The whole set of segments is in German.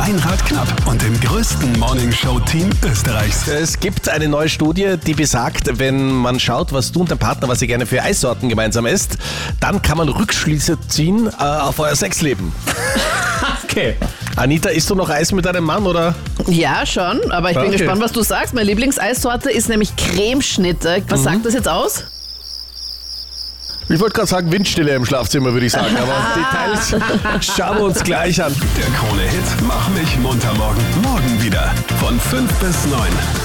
Meinrad Knapp und dem größten Morningshow-Team Österreichs. Es gibt eine neue Studie, die besagt, wenn man schaut, was du und dein Partner, was ihr gerne für Eissorten gemeinsam esst, dann kann man Rückschlüsse ziehen auf euer Sexleben. Okay. Anita, isst du noch Eis mit deinem Mann, oder? Ja, schon, aber ich bin gespannt, was du sagst. Meine Lieblingseissorte ist nämlich Cremeschnitte. Was sagt das jetzt aus? Ich wollte gerade sagen, Windstille im Schlafzimmer, würde ich sagen, aber Details schauen wir uns gleich an. Der Krone-Hit Mach mich munter morgen. Morgen wieder von 5 bis 9.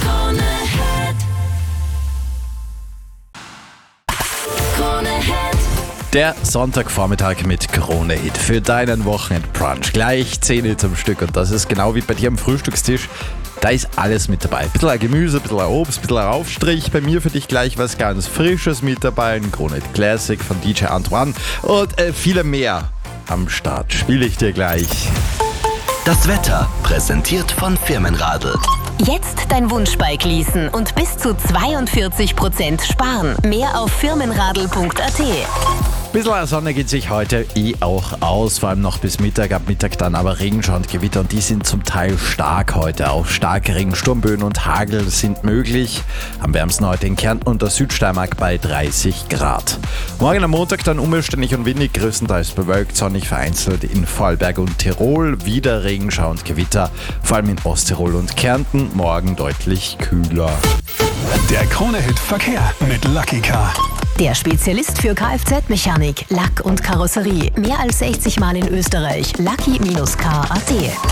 Der Sonntagvormittag mit Krone-Hit für deinen Wochenendbrunch. Gleich 10 Hits am Stück und das ist genau wie bei dir am Frühstückstisch. Da ist alles mit dabei. Ein bisschen Gemüse, ein bisschen Obst, ein bisschen Aufstrich. Bei mir für dich gleich was ganz Frisches mit dabei. Ein Krone-Hit Classic von DJ Antoine und viele mehr am Start. Spiele ich dir gleich. Das Wetter präsentiert von Firmenradl. Jetzt dein Wunschbike leasen und bis zu 42% sparen. Mehr auf firmenradl.at. Bisschen Sonne geht sich heute auch aus, vor allem noch bis Mittag, ab Mittag dann aber Regenschauer und Gewitter und die sind zum Teil stark heute. Auch starke Regen, Sturmböen und Hagel sind möglich. Am wärmsten heute in Kärnten und der Südsteiermark bei 30 Grad. Morgen am Montag dann unbeständig und windig, größtenteils bewölkt, sonnig vereinzelt in Vorarlberg und Tirol. Wieder Regenschauer und Gewitter, vor allem in Osttirol und Kärnten. Morgen deutlich kühler. Der Krone-Hit Verkehr mit Lucky Car. Der Spezialist für Kfz-Mechanik, Lack und Karosserie. Mehr als 60 Mal in Österreich. Lucky-car.at.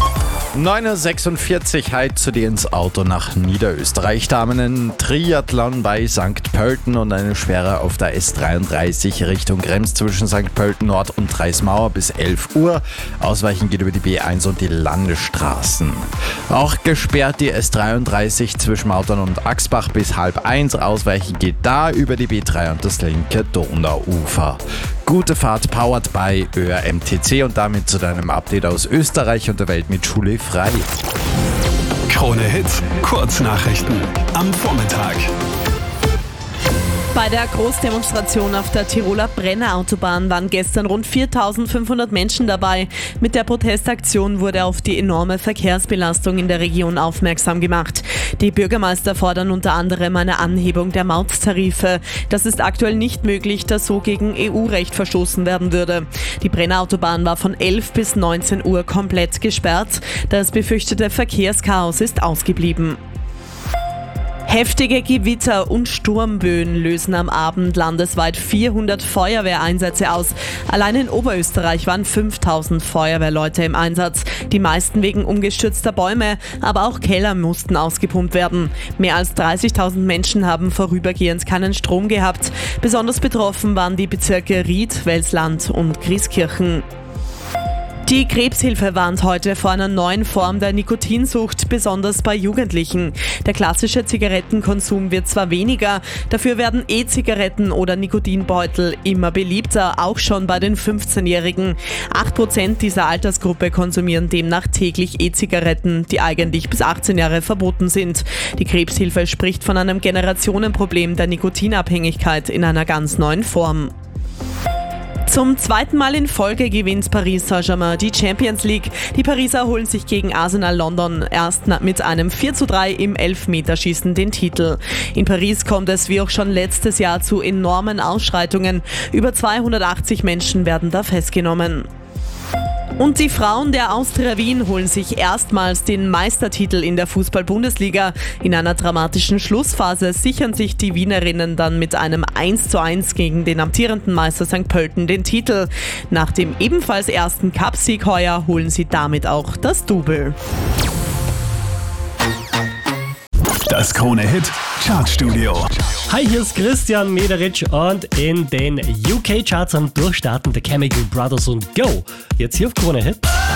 9.46 Uhr, heute zu dir ins Auto nach Niederösterreich. Da haben wir einen Triathlon bei St. Pölten und eine Schwere auf der S33 Richtung Krems zwischen St. Pölten Nord und Dreismauer bis 11 Uhr. Ausweichen geht über die B1 und die Landesstraßen. Auch gesperrt die S33 zwischen Mautern und Axbach bis 12:30. Ausweichen geht da über die B3 und das linke Donauufer. Gute Fahrt powered by ÖRMTC und damit zu deinem Update aus Österreich und der Welt mit Schule frei. Krone-Hit Kurznachrichten am Vormittag. Bei der Großdemonstration auf der Tiroler Brennerautobahn waren gestern rund 4.500 Menschen dabei. Mit der Protestaktion wurde auf die enorme Verkehrsbelastung in der Region aufmerksam gemacht. Die Bürgermeister fordern unter anderem eine Anhebung der Mauttarife. Das ist aktuell nicht möglich, da so gegen EU-Recht verstoßen werden würde. Die Brennerautobahn war von 11 bis 19 Uhr komplett gesperrt. Das befürchtete Verkehrschaos ist ausgeblieben. Heftige Gewitter und Sturmböen lösen am Abend landesweit 400 Feuerwehreinsätze aus. Allein in Oberösterreich waren 5.000 Feuerwehrleute im Einsatz. Die meisten wegen umgestürzter Bäume, aber auch Keller mussten ausgepumpt werden. Mehr als 30.000 Menschen haben vorübergehend keinen Strom gehabt. Besonders betroffen waren die Bezirke Ried, Welsland und Grieskirchen. Die Krebshilfe warnt heute vor einer neuen Form der Nikotinsucht, besonders bei Jugendlichen. Der klassische Zigarettenkonsum wird zwar weniger, dafür werden E-Zigaretten oder Nikotinbeutel immer beliebter, auch schon bei den 15-Jährigen. 8% dieser Altersgruppe konsumieren demnach täglich E-Zigaretten, die eigentlich bis 18 Jahre verboten sind. Die Krebshilfe spricht von einem Generationenproblem der Nikotinabhängigkeit in einer ganz neuen Form. Zum zweiten Mal in Folge gewinnt Paris Saint-Germain die Champions League. Die Pariser holen sich gegen Arsenal London erst mit einem 4:3 im Elfmeterschießen den Titel. In Paris kommt es wie auch schon letztes Jahr zu enormen Ausschreitungen. Über 280 Menschen werden da festgenommen. Und die Frauen der Austria Wien holen sich erstmals den Meistertitel in der Fußball-Bundesliga. In einer dramatischen Schlussphase sichern sich die Wienerinnen dann mit einem 1:1 gegen den amtierenden Meister St. Pölten den Titel. Nach dem ebenfalls ersten Cupsieg heuer holen sie damit auch das Double. Das Krone-Hit Chartstudio. Hi, hier ist Christian Mederitsch und in den UK-Charts am Durchstarten der Chemical Brothers und Go. Jetzt hier auf Krone Hit.